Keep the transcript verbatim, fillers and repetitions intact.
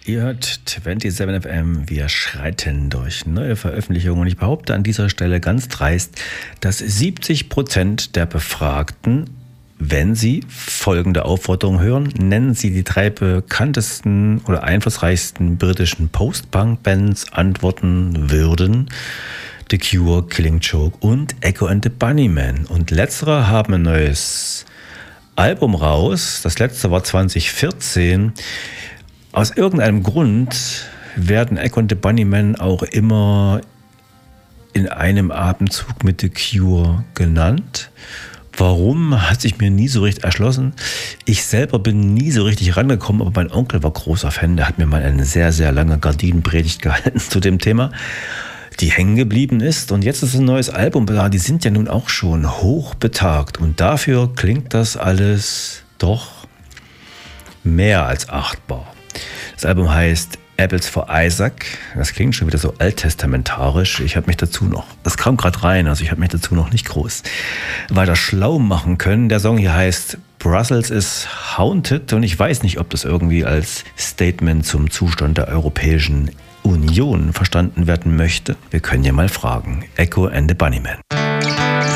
Ihr hört siebenundzwanzig F M, wir schreiten durch neue Veröffentlichungen und ich behaupte an dieser Stelle ganz dreist, dass siebzig Prozent der Befragten, wenn sie folgende Aufforderung hören, nennen sie die drei bekanntesten oder einflussreichsten britischen Post-Punk-Bands, antworten würden The Cure, Killing Joke und Echo and the Bunnymen. Und letztere haben ein neues Album raus, das letzte war zwanzig vierzehn. Aus irgendeinem Grund werden Echo and the Bunnymen auch immer in einem Atemzug mit The Cure genannt. Warum, hat sich mir nie so richtig erschlossen. Ich selber bin nie so richtig rangekommen, aber mein Onkel war großer Fan. Der hat mir mal eine sehr, sehr lange Gardinenpredigt gehalten zu dem Thema, die hängen geblieben ist. Und jetzt ist ein neues Album da. Die sind ja nun auch schon hoch betagt. Und dafür klingt das alles doch mehr als achtbar. Das Album heißt Apples for Isaac. Das klingt schon wieder so alttestamentarisch. Ich habe mich dazu noch, das kam gerade rein, also ich habe mich dazu noch nicht groß weiter schlau machen können. Der Song hier heißt Brussels is Haunted und ich weiß nicht, ob das irgendwie als Statement zum Zustand der Europäischen Union verstanden werden möchte. Wir können ja mal fragen. Echo and the Bunnymen.